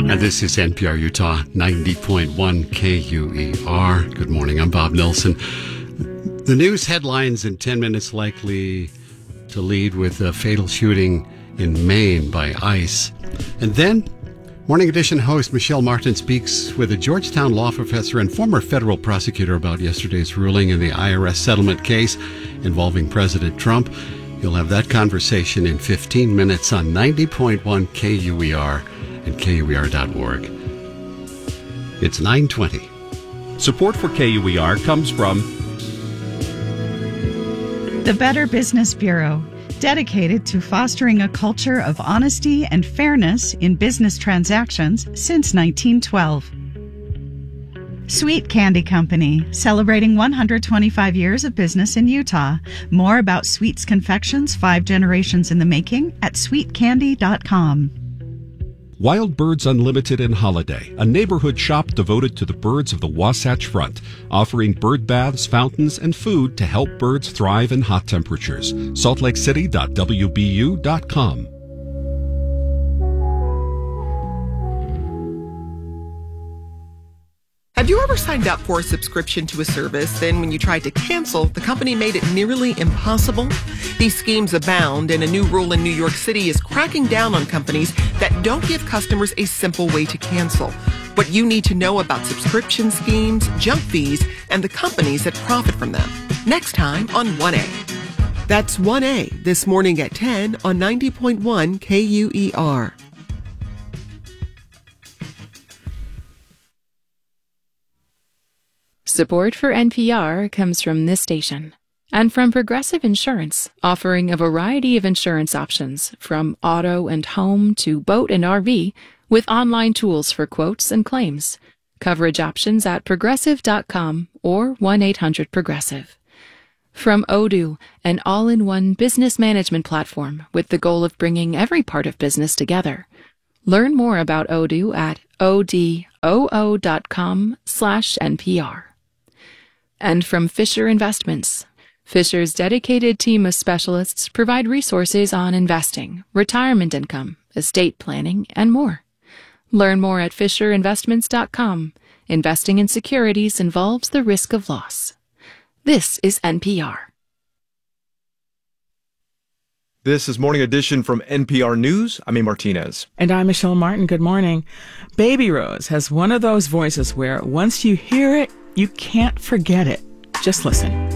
And this is NPR Utah 90.1 KUER. Good morning, I'm Bob Nelson. The news headlines in 10 minutes likely to lead with a fatal shooting in Maine by ICE. And then, Morning Edition host Michelle Martin speaks with a Georgetown law professor and former federal prosecutor about yesterday's ruling in the IRS settlement case involving President Trump. You'll have that conversation in 15 minutes on 90.1 KUER and KUER.org. It's 9:20. Support for KUER comes from the Better Business Bureau, dedicated to fostering a culture of honesty and fairness in business transactions since 1912. Sweet Candy Company, celebrating 125 years of business in Utah. More about Sweet's confections, 5 generations in the making, at sweetcandy.com. Wild Birds Unlimited and Holiday, a neighborhood shop devoted to the birds of the Wasatch Front, offering bird baths, fountains, and food to help birds thrive in hot temperatures. saltlakecity.wbu.com. Have you ever signed up for a subscription to a service, then when you tried to cancel, the company made it nearly impossible? These schemes abound, and a new rule in New York City is cracking down on companies that don't give customers a simple way to cancel. What you need to know about subscription schemes, junk fees, and the companies that profit from them. Next time on 1A. That's 1A this morning at 10 on 90.1 KUER. Support for NPR comes from this station and from Progressive Insurance, offering a variety of insurance options from auto and home to boat and RV with online tools for quotes and claims. Coverage options at progressive.com or 1-800-PROGRESSIVE. From Odoo, an all-in-one business management platform with the goal of bringing every part of business together. Learn more about Odoo at odoo.com/NPR. And from Fisher Investments. Fisher's dedicated team of specialists provide resources on investing, retirement income, estate planning, and more. Learn more at FisherInvestments.com. Investing in securities involves the risk of loss. This is NPR. This is Morning Edition from NPR News. I'm A. Martinez. And I'm Michelle Martin. Good morning. Baby Rose has one of those voices where once you hear it, you can't forget it. Just listen.